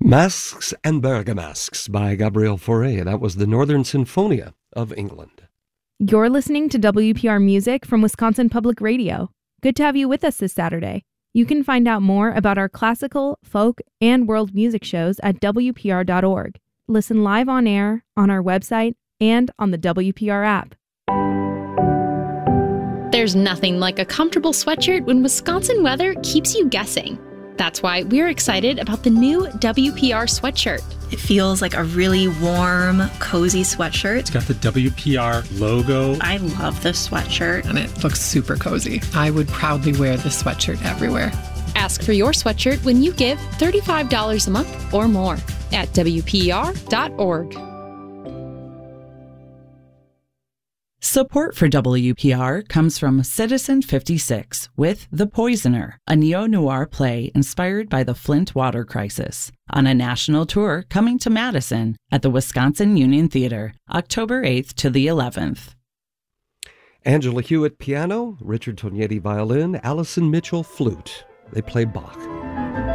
Masks and Bergamasques by Gabriel Fauré. That was the Northern Sinfonia of England. You're listening to WPR Music from Wisconsin Public Radio. Good to have you with us this Saturday. You can find out more about our classical, folk, and world music shows at WPR.org. Listen live on air, on our website, and on the WPR app. There's nothing like a comfortable sweatshirt when Wisconsin weather keeps you guessing. That's why we're excited about the new WPR sweatshirt. It feels like a really warm, cozy sweatshirt. It's got the WPR logo. I love this sweatshirt. And it looks super cozy. I would proudly wear this sweatshirt everywhere. Ask for your sweatshirt when you give $35 a month or more at WPR.org. Support for WPR comes from Citizen 56 with The Poisoner, a neo-noir play inspired by the Flint water crisis, on a national tour coming to Madison at the Wisconsin Union Theater, October 8th to the 11th. Angela Hewitt piano, Richard Tognetti violin, Allison Mitchell flute. They play Bach.